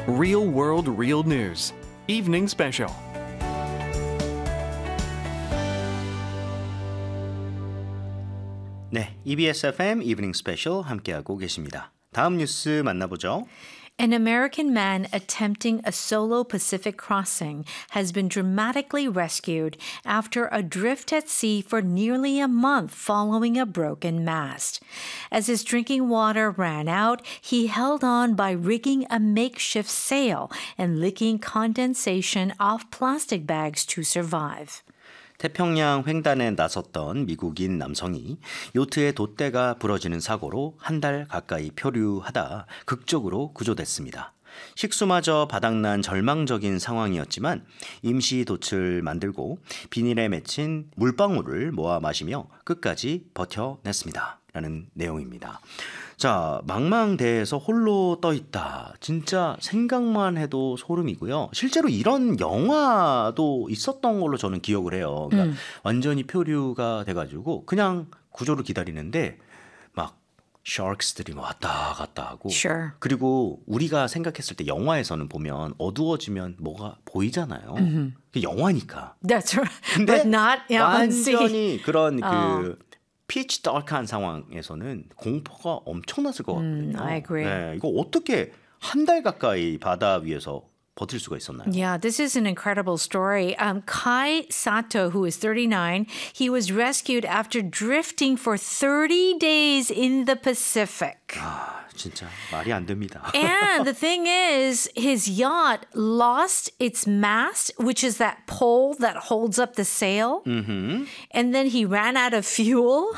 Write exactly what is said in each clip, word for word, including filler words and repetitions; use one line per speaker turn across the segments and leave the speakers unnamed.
Real World Real News Evening Special.
네, 이비에스 에프엠 이브닝 스페셜 함께하고 계십니다. 다음 뉴스 만나보죠.
An American man attempting a solo Pacific crossing has been dramatically rescued after adrift at sea for nearly a month following a broken mast. As his drinking water ran out, he held on by rigging a makeshift sail and licking condensation off plastic bags to survive.
태평양 횡단에 나섰던 미국인 남성이 요트의 돛대가 부러지는 사고로 한 달 가까이 표류하다 극적으로 구조됐습니다. 식수마저 바닥난 절망적인 상황이었지만 임시 돛을 만들고 비닐에 맺힌 물방울을 모아 마시며 끝까지 버텨냈습니다. 라는 내용입니다. 자, 망망대해에서 홀로 떠있다. 진짜 생각만 해도 소름이고요. 실제로 이런 영화도 있었던 걸로 저는 기억을 해요. 그러니까 음. 완전히 표류가 돼가지고 그냥 구조를 기다리는데 막 샤크스들이 왔다 갔다 하고
Sure.
그리고 우리가 생각했을 때 영화에서는 보면 어두워지면 뭐가 보이잖아요. Mm-hmm. 그게 영화니까.
That's right.
근데
But not on sea.
완전히 그런
어.
그 피치 다크한 상황에서는 공포가 엄청났을 것 같거든요.
Mm, I agree.
네, 이거 어떻게 한 달 가까이 바다 위에서 버틸 수가 있었나요?
Yeah, this is an incredible story. Um, Kai Sato, who is thirty-nine, he was rescued after drifting for thirty days in the Pacific.
아, 진짜 말이 안 됩니다.
And the thing is, his yacht lost its mast, which is that pole that holds up the sail.
Mm-hmm.
And then he ran out of fuel,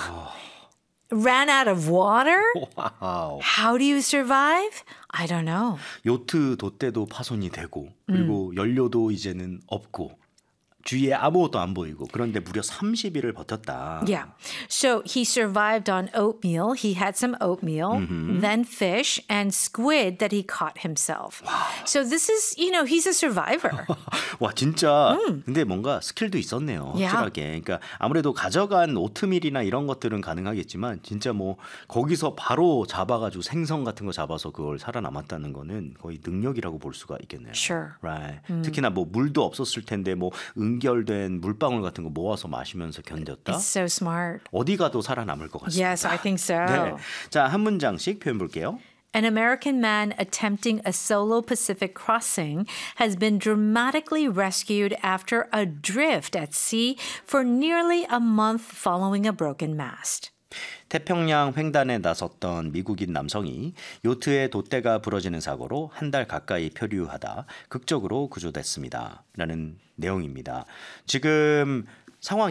ran out of water.
와우.
How do you survive? I don't know.
요트 돛대도 파손이 되고 그리고 음. 연료도 이제는 없고 주위에 아무것도 안 보이고 그런데 무려 삼십 일을 버텼다.
Yeah. So he survived on oatmeal. He had some oatmeal, mm-hmm. then fish and squid that he caught himself.
와.
So this is, you know, he's a survivor.
와, 진짜.
음.
근데 뭔가 스킬도 있었네요.
Yeah.
확실하게. 그러니까 아무래도 가져간 오트밀이나 이런 것들은 가능하겠지만 진짜 뭐 거기서 바로 잡아가지고 생선 같은 거 잡아서 그걸 살아남았다는 거는 거의 능력이라고 볼 수가 있겠네요.
Sure.
Right.
음.
특히나 뭐 물도 없었을 텐데 뭐 응결된 물방울 같은 거 모아서 마시면서 견뎠다.
It's so smart.
어디 가도 살아남을 것 같습니다.
Yes, I think so.
네. 자, 한 문장씩 표현 볼게요.
An American man attempting a solo Pacific crossing has been dramatically rescued after adrift at sea for nearly a month following a broken mast.
태평양 횡단에 나섰던 미국인 남성이 요트의 돛대가 부러지는 사고로 한 달 가까이 표류하다 극적으로 구조됐습니다. 라는 내용입니다. 지금 상황이